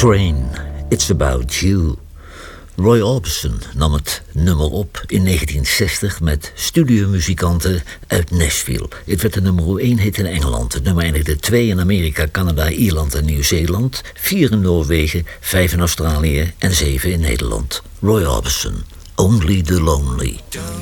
Train, It's About You. Roy Orbison nam het nummer op in 1960 met studiomuzikanten uit Nashville. Het werd de nummer 1 hit in Engeland. Het nummer eindigde 2 in Amerika, Canada, Ierland en Nieuw-Zeeland, 4 in Noorwegen, 5 in Australië en 7 in Nederland. Roy Orbison, Only the Lonely. Don't